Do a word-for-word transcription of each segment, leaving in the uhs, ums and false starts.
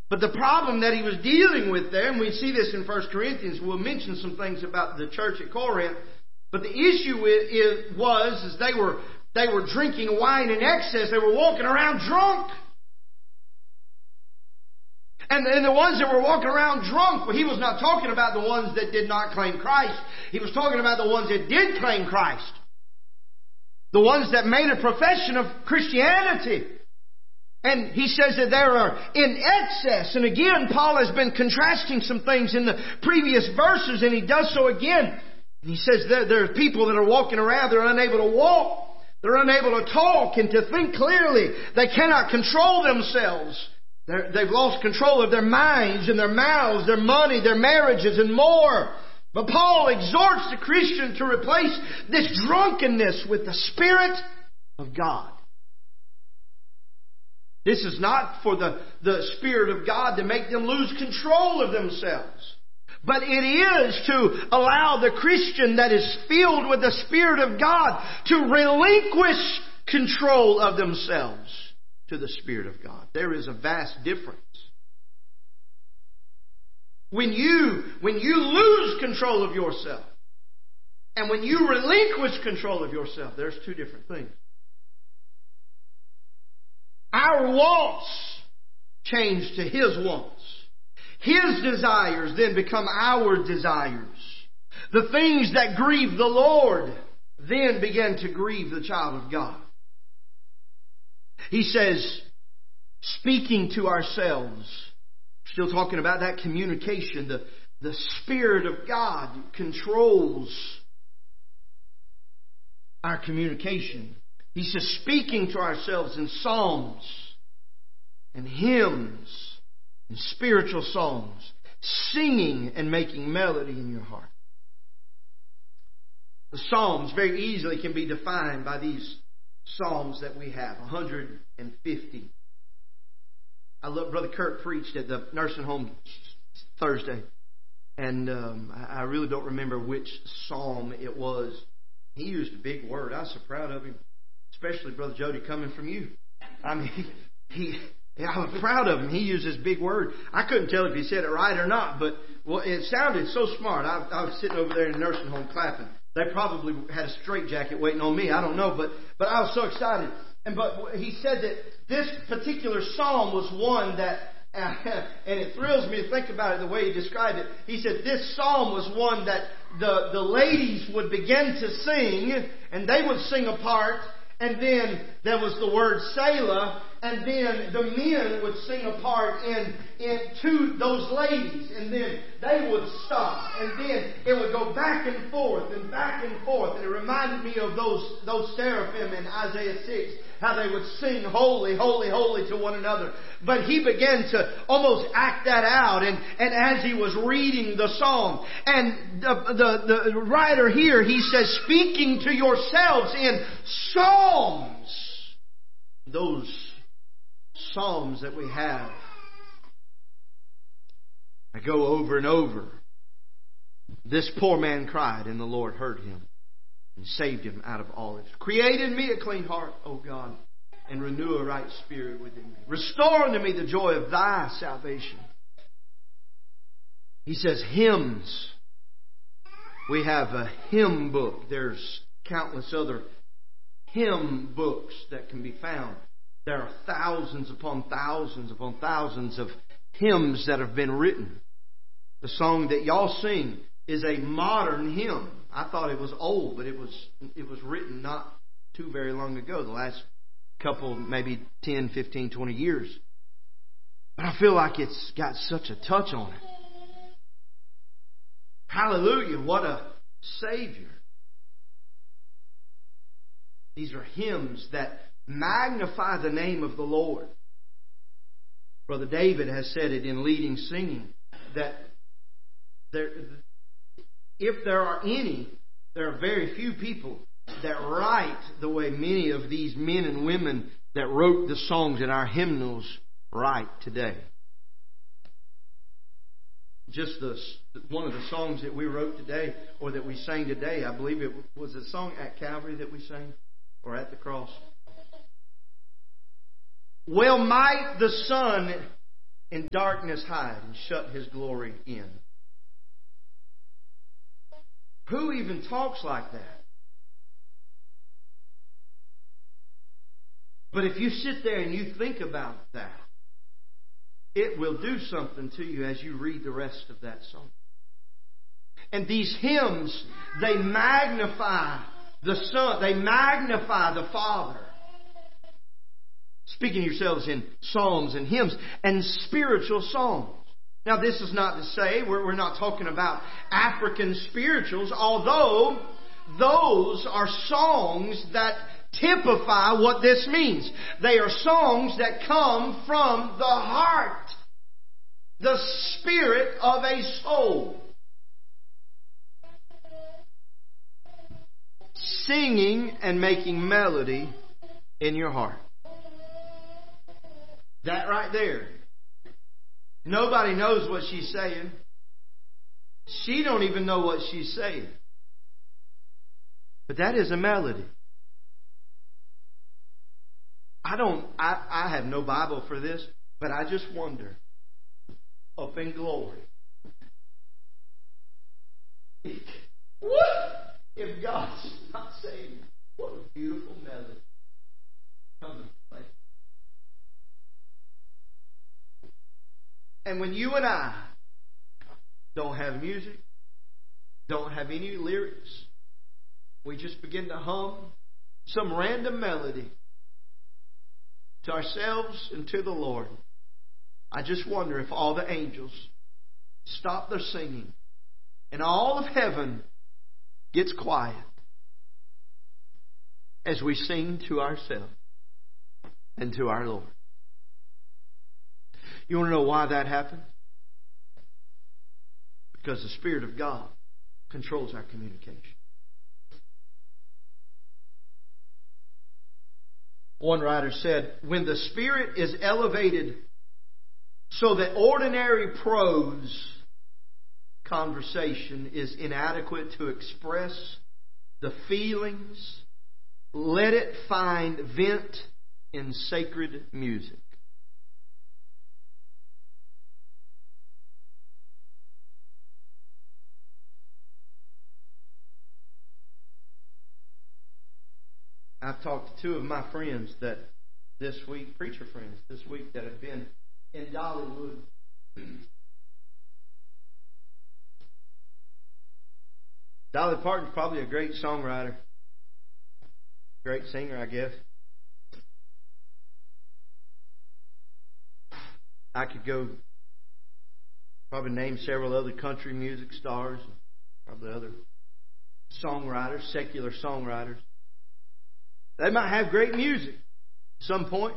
But the problem that he was dealing with there, and we see this in First Corinthians, we'll mention some things about the church at Corinth, but the issue is, was is they were they were drinking wine in excess. They were walking around drunk. And, and the ones that were walking around drunk, well, he was not talking about the ones that did not claim Christ. He was talking about the ones that did claim Christ. The ones that made a profession of Christianity. And he says that they are in excess. And again, Paul has been contrasting some things in the previous verses, and he does so again. And he says that there are people that are walking around, they're unable to walk. They're unable to talk and to think clearly. They cannot control themselves. They're, they've lost control of their minds and their mouths, their money, their marriages, and more. But Paul exhorts the Christian to replace this drunkenness with the Spirit of God. This is not for the, the Spirit of God to make them lose control of themselves. But it is to allow the Christian that is filled with the Spirit of God to relinquish control of themselves to the Spirit of God. There is a vast difference. When you, when you lose control of yourself and when you relinquish control of yourself, there's two different things. Our wants change to His wants. His desires then become our desires. The things that grieve the Lord then begin to grieve the child of God. He says, speaking to ourselves, still talking about that communication, the, the Spirit of God controls our communication. He says, speaking to ourselves in psalms and hymns and spiritual songs, singing and making melody in your heart. The Psalms very easily can be defined by these Psalms that we have, one hundred fifty. I love Brother Kurt preached at the nursing home Thursday, and um, I really don't remember which Psalm it was. He used a big word. I was so proud of him, especially Brother Jody coming from you. I mean, he, he I was proud of him. He used this big word. I couldn't tell if he said it right or not, but well, it sounded so smart. I, I was sitting over there in the nursing home clapping. They probably had a straitjacket waiting on me. I don't know, but but I was so excited. And but he said that this particular psalm was one that, uh, and it thrills me to think about it the way he described it. He said this psalm was one that the the ladies would begin to sing, and they would sing a part, and then there was the word Selah, and then the men would sing a part in, in to those ladies, and then they would stop, and then it would go back and forth and back and forth, and it reminded me of those those seraphim in Isaiah six, how they would sing holy, holy, holy to one another. But he began to almost act that out, and, and as he was reading the psalm, and the, the, the writer here, he says, speaking to yourselves in psalms. Those psalms that we have, I go over and over. This poor man cried, and the Lord heard him and saved him out of all his. Create in me a clean heart, O God, and renew a right spirit within me. Restore unto me the joy of thy salvation. He says hymns. We have a hymn book. There's countless other hymn books that can be found. There are thousands upon thousands upon thousands of hymns that have been written. The song that y'all sing is a modern hymn. I thought it was old, but it was it was written not too very long ago, the last couple, maybe ten, fifteen, twenty years. But I feel like it's got such a touch on it. Hallelujah, what a Savior. These are hymns that magnify the name of the Lord. Brother David has said it in leading singing that there, if there are any, there are very few people that write the way many of these men and women that wrote the songs in our hymnals write today. Just the one of the songs that we wrote today, or that we sang today, I believe it was a song at Calvary that we sang, or at the cross. Well might the sun in darkness hide and shut His glory in. Who even talks like that? But if you sit there and you think about that, it will do something to you as you read the rest of that song. And these hymns, they magnify the Son. They magnify the Father. Speaking yourselves in psalms and hymns and spiritual songs. Now, this is not to say we're, we're not talking about African spirituals, although those are songs that typify what this means. They are songs that come from the heart, the spirit of a soul. Singing and making melody in your heart. That right there. Nobody knows what she's saying. She don't even know what she's saying. But that is a melody. I don't, I, I have no Bible for this, but I just wonder, up in glory, what if God's not saying, what a beautiful melody comes to play. And when you and I don't have music, don't have any lyrics, we just begin to hum some random melody to ourselves and to the Lord. I just wonder if all the angels stop their singing and all of heaven gets quiet as we sing to ourselves and to our Lord. You want to know why that happens? Because the Spirit of God controls our communication. One writer said, when the Spirit is elevated so that ordinary prose conversation is inadequate to express the feelings, let it find vent in sacred music. I've talked to two of my friends that this week, preacher friends this week, that have been in Dollywood. Dolly Parton's probably a great songwriter, great singer, I guess. I could go probably name several other country music stars, probably other songwriters, secular songwriters. They might have great music at some point.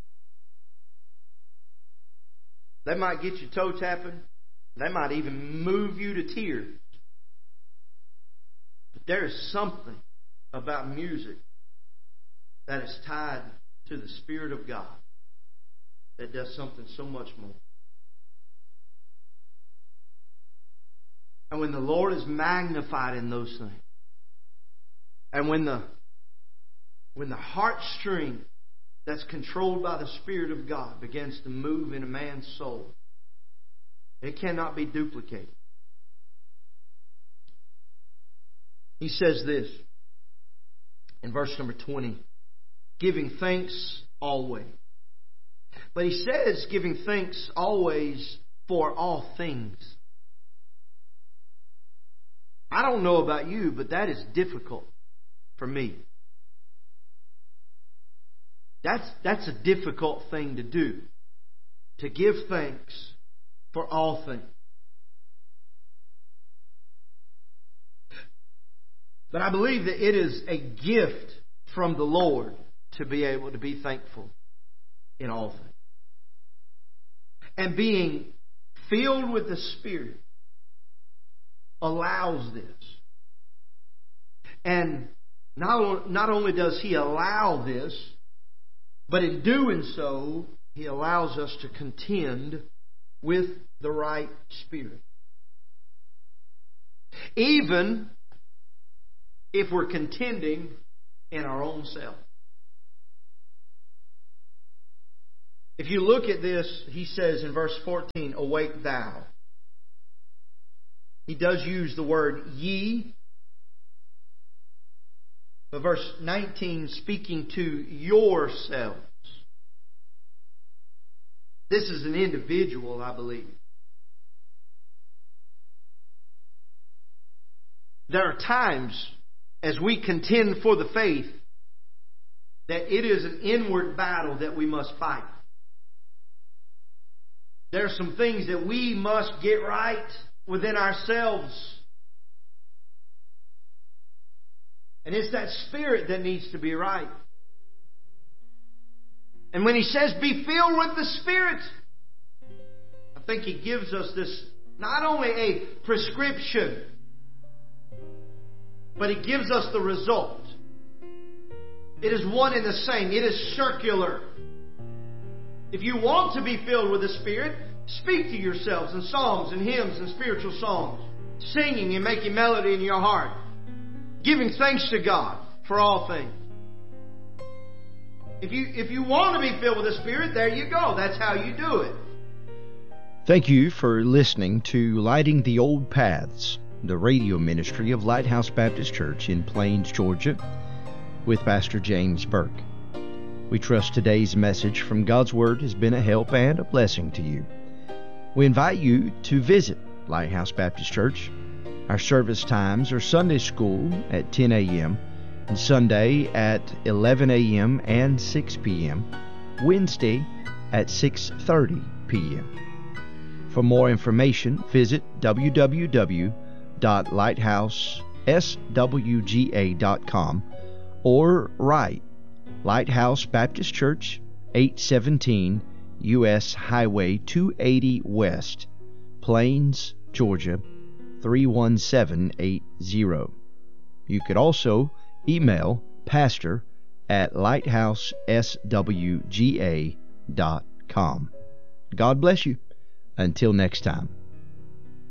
They might get you toe tapping. They might even move you to tears. But there is something about music that is tied to the Spirit of God that does something so much more. And when the Lord is magnified in those things, and when the When the heartstring that's controlled by the Spirit of God begins to move in a man's soul, it cannot be duplicated. He says this in verse number twenty, giving thanks always. But he says giving thanks always for all things. I don't know about you, but that is difficult for me. That's, that's a difficult thing to do. To give thanks for all things. But I believe that it is a gift from the Lord to be able to be thankful in all things. And being filled with the Spirit allows this. And not, not only does He allow this, but in doing so, He allows us to contend with the right spirit. Even if we're contending in our own self. If you look at this, he says in verse fourteen, awake thou. He does use the word ye. But verse nineteen, speaking to yourselves. This is an individual, I believe. There are times, as we contend for the faith, that it is an inward battle that we must fight. There are some things that we must get right within ourselves. And it's that spirit that needs to be right. And when he says, be filled with the Spirit, I think he gives us this, not only a prescription, but he gives us the result. It is one and the same. It is circular. If you want to be filled with the Spirit, speak to yourselves in psalms and hymns and spiritual songs, singing and making melody in your heart, giving thanks to God for all things. If you, if you want to be filled with the Spirit, there you go. That's how you do it. Thank you for listening to Lighting the Old Paths, the radio ministry of Lighthouse Baptist Church in Plains, Georgia, with Pastor James Burke. We trust today's message from God's Word has been a help and a blessing to you. We invite you to visit Lighthouse Baptist Church. Our service times are Sunday school at ten a.m., and Sunday at eleven a.m. and six p.m., Wednesday at six thirty p.m. For more information, visit w w w dot lighthouse s w g a dot com or write Lighthouse Baptist Church, eight seventeen U S Highway two eighty West, Plains, Georgia, three one seven eight zero. You could also email pastor at lighthouse s w g a dot com. God bless you. Until next time.